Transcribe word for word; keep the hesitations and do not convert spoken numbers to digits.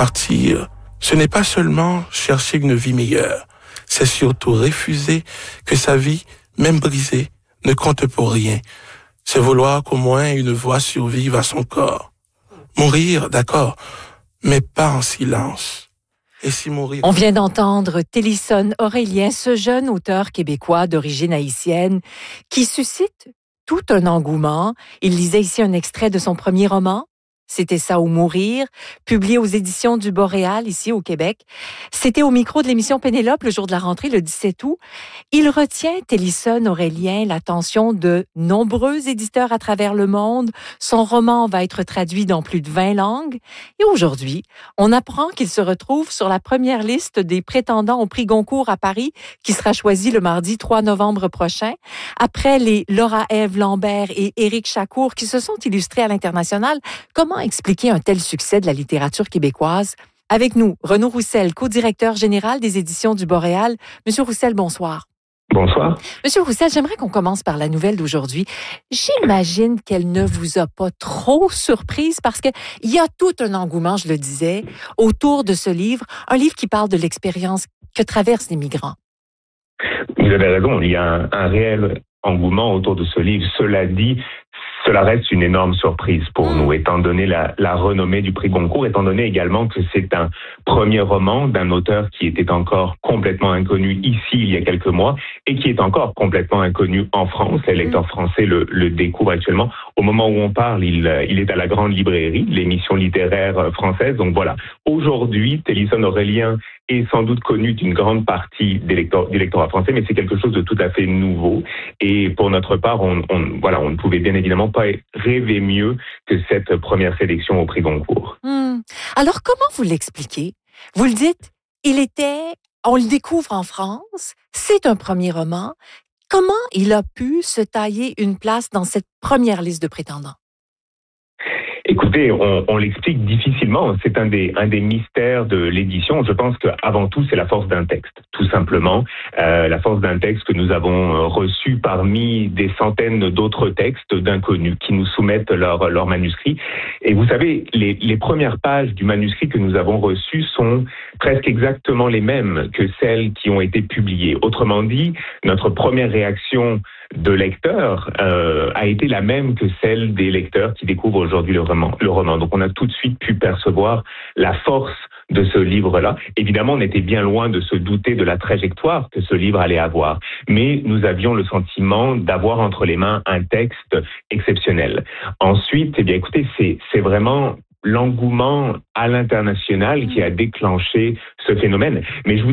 Partir, ce n'est pas seulement chercher une vie meilleure, c'est surtout refuser que sa vie, même brisée, ne compte pour rien. C'est vouloir qu'au moins une voix survive à son corps. Mourir, d'accord, mais pas en silence. Et si mourir... On vient d'entendre Télisson Aurélien, ce jeune auteur québécois d'origine haïtienne qui suscite tout un engouement. Il lisait ici un extrait de son premier roman, C'était ça ou mourir, publié aux éditions du Boréal, ici au Québec. C'était au micro de l'émission Pénélope le jour de la rentrée, le dix-sept août. Il retient, Télisson Aurélien, l'attention de nombreux éditeurs à travers le monde. Son roman va être traduit dans plus de vingt langues. Et aujourd'hui, on apprend qu'il se retrouve sur la première liste des prétendants au prix Goncourt à Paris, qui sera choisi le mardi trois novembre prochain. Après les Laura-Ève Lambert et Éric Chacour qui se sont illustrés à l'international, comment expliquer un tel succès de la littérature québécoise? Avec nous, Renaud Roussel, co-directeur général des éditions du Boréal. Monsieur Roussel, bonsoir. Bonsoir. Monsieur Roussel, j'aimerais qu'on commence par la nouvelle d'aujourd'hui. J'imagine qu'elle ne vous a pas trop surprise parce qu'il y a tout un engouement, je le disais, autour de ce livre, un livre qui parle de l'expérience que traversent les migrants. Vous avez raison, il y a un, un réel engouement autour de ce livre. Cela dit, cela reste une énorme surprise pour mmh. nous, étant donné la, la renommée du prix Goncourt, étant donné également que c'est un premier roman d'un auteur qui était encore complètement inconnu ici il y a quelques mois et qui est encore complètement inconnu en France. Les lecteurs mmh. français le, le découvrent actuellement. Au moment où on parle, il, il est à la Grande Librairie, l'émission littéraire française. Donc voilà, aujourd'hui, Télisson Aurélien est sans doute connu d'une grande partie des lecteurs, du lectorat français, mais c'est quelque chose de tout à fait nouveau. Et pour notre part, on, on, voilà, on ne pouvait bien évidemment pas rêver mieux que cette première sélection au prix Goncourt. Mmh. Alors, comment vous l'expliquez? Vous le dites, il était, on le découvre en France, c'est un premier roman. Comment il a pu se tailler une place dans cette première liste de prétendants? Écoutez, on, on l'explique difficilement. C'est un des, un des mystères de l'édition. Je pense qu'avant tout, c'est la force d'un texte, tout simplement. Euh, la force d'un texte que nous avons reçu parmi des centaines d'autres textes d'inconnus qui nous soumettent leur, leur manuscrit. Et vous savez, les, les premières pages du manuscrit que nous avons reçues sont presque exactement les mêmes que celles qui ont été publiées. Autrement dit, notre première réaction de lecteurs euh, a été la même que celle des lecteurs qui découvrent aujourd'hui le roman, le roman. Donc on a tout de suite pu percevoir la force de ce livre-là. Évidemment, on était bien loin de se douter de la trajectoire que ce livre allait avoir, mais nous avions le sentiment d'avoir entre les mains un texte exceptionnel. Ensuite, eh bien, écoutez, c'est, c'est vraiment l'engouement à l'international qui a déclenché ce phénomène. Mais je vous